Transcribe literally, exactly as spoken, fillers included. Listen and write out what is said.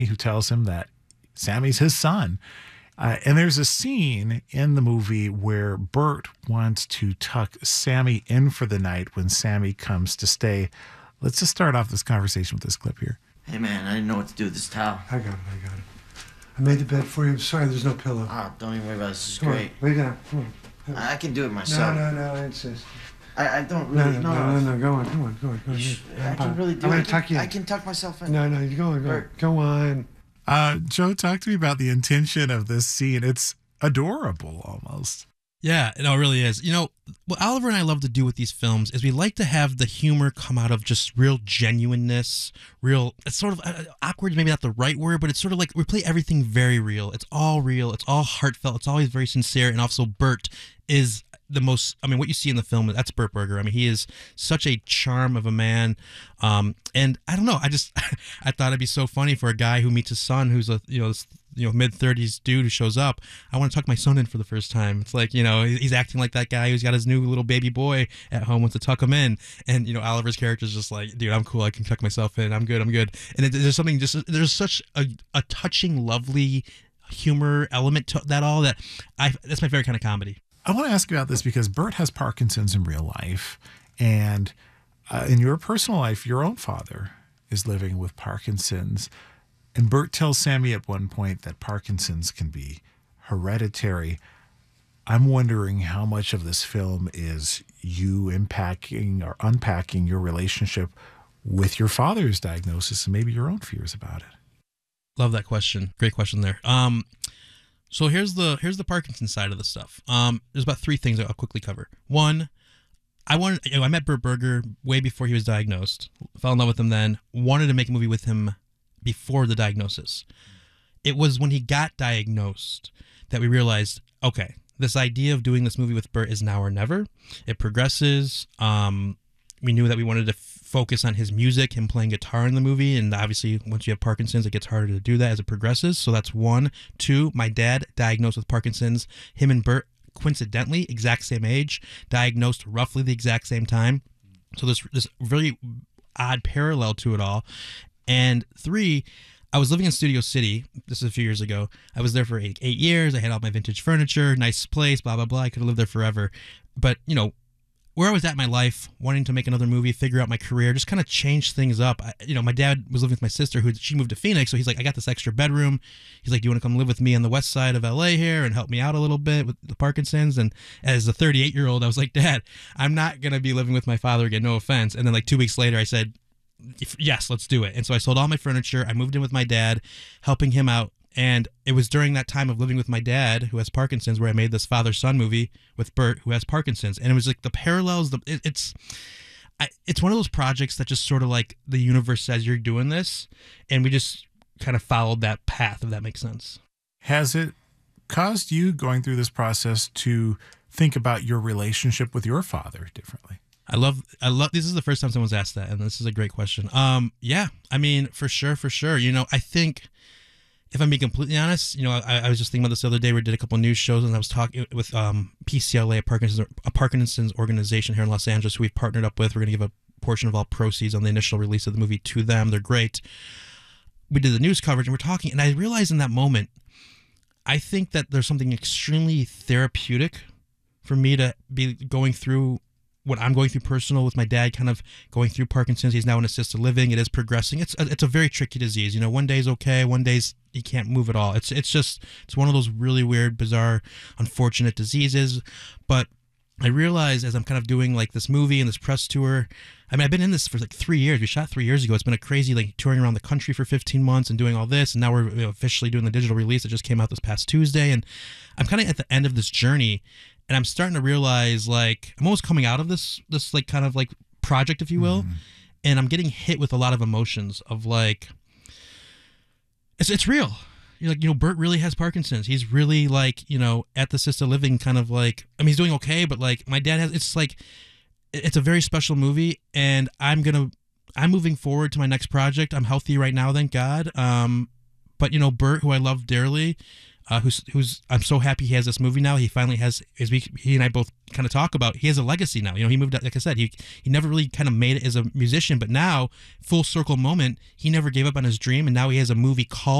who tells him that Sammy's his son. Uh, and there's a scene in the movie where Bert wants to tuck Sammy in for the night when Sammy comes to stay. Let's just start off this conversation with this clip here. Hey, man, I didn't know what to do with this towel. I got it, I got it. I made the bed for you. I'm sorry there's no pillow. Oh, don't even worry about it. This is Come great. on, lay down. Come on. I can do it myself. No, no, no, I insist. I, I don't No, really no, no, no, no, go on, go on, go on. Go on. I can really do I'm it. going to tuck you in. I can tuck myself in. No, no, you go on, go on. Bert. Go on. Uh, Joe, talk to me about the intention of this scene. It's adorable almost. Yeah, no, it really is. You know, what Oliver and I love to do with these films is we like to have the humor come out of just real genuineness, real, it's sort of uh, awkward, maybe not the right word, but it's sort of like we play everything very real. It's all real. It's all heartfelt. It's always very sincere. And also Bert is the most, I mean, what you see in the film, that's Burt Berger. I mean, he is such a charm of a man. Um, and I don't know, I just, I thought it'd be so funny for a guy who meets his son, who's a, you know, this, you know, mid thirties dude who shows up. I want to tuck my son in for the first time. It's like, you know, he's acting like that guy who's got his new little baby boy at home, wants to tuck him in. And, you know, Oliver's character is just like, dude, I'm cool. I can tuck myself in. I'm good. I'm good. And it, there's something just, there's such a, a touching, lovely humor element to that all that I, that's my favorite kind of comedy. I want to ask you about this because Bert has Parkinson's in real life. And uh, in your personal life, your own father is living with Parkinson's. And Bert tells Sammy at one point that Parkinson's can be hereditary. I'm wondering how much of this film is you impacting or unpacking your relationship with your father's diagnosis and maybe your own fears about it. Love that question. Great question there. Um, so here's the here's the Parkinson's side of the stuff. Um, there's about three things I'll quickly cover. One, I wanted, you know, I met Burt Berger way before he was diagnosed. Fell in love with him then. Wanted to make a movie with him before the diagnosis. It was when he got diagnosed that we realized, okay, this idea of doing this movie with Burt is now or never. It progresses. Um, we knew that we wanted to f- focus on his music, him playing guitar in the movie, and obviously once you have Parkinson's, it gets harder to do that as it progresses. So that's one. Two, my dad diagnosed with Parkinson's. Him and Burt, coincidentally, exact same age, diagnosed roughly the exact same time. So there's this really odd parallel to it all. And three, I was living in Studio City. This is a few years ago. I was there for eight, eight years. I had all my vintage furniture, nice place, blah, blah, blah. I could have lived there forever. But, you know, where I was at in my life, wanting to make another movie, figure out my career, just kind of change things up. I, you know, my dad was living with my sister, who she moved to Phoenix. So he's like, I got this extra bedroom. He's like, do you want to come live with me on the west side of L A here and help me out a little bit with the Parkinson's? And as a thirty-eight-year-old, I was like, Dad, I'm not going to be living with my father again. No offense. And then like two weeks later, I said, yes, let's do it. And so I sold all my furniture. I moved in with my dad, helping him out. And it was during that time of living with my dad, who has Parkinson's, where I made this father-son movie with Bert, who has Parkinson's. And it was like the parallels, the it, it's I, it's one of those projects that just sort of like the universe says you're doing this. And we just kind of followed that path, if that makes sense. Has it caused you going through this process to think about your relationship with your father differently? I love, I love, this is the first time someone's asked that, and this is a great question. Um, yeah, I mean, for sure, for sure. You know, I think, if I'm being completely honest, you know, I, I was just thinking about this the other day. We did a couple of news shows, and I was talking with um, P C L A, a Parkinson's, a Parkinson's organization here in Los Angeles, who we've partnered up with. We're going to give a portion of all proceeds on the initial release of the movie to them. They're great. We did the news coverage, and we're talking, and I realized in that moment, I think that there's something extremely therapeutic for me to be going through what I'm going through personal with my dad, kind of going through Parkinson's. He's now in assisted living. It is progressing. It's a, it's a very tricky disease. You know, one day's okay, one day's he can't move at all. It's it's just it's one of those really weird, bizarre, unfortunate diseases. But I realized as I'm kind of doing like this movie and this press tour, I mean, I've been in this for like three years. We shot three years ago. It's been a crazy like touring around the country for fifteen months and doing all this. And now we're you know, officially doing the digital release that just came out this past Tuesday. And I'm kind of at the end of this journey. And I'm starting to realize, like, I'm almost coming out of this, this like, kind of, like, project, if you will. Mm. And I'm getting hit with a lot of emotions of, like, it's it's real. You're like, you know, Bert really has Parkinson's. He's really, like, you know, at the assisted living kind of, like, I mean, he's doing okay, but, like, my dad has, it's, like, it's a very special movie. And I'm going to, I'm moving forward to my next project. I'm healthy right now, thank God. Um, but, you know, Bert, who I love dearly, uh, who's who's I'm so happy he has this movie now. He finally has, as we he and I both kind of talk about, he has a legacy now. You know, he moved out, like I said, he he never really kind of made it as a musician, but now full circle moment, he never gave up on his dream, and now he has a movie called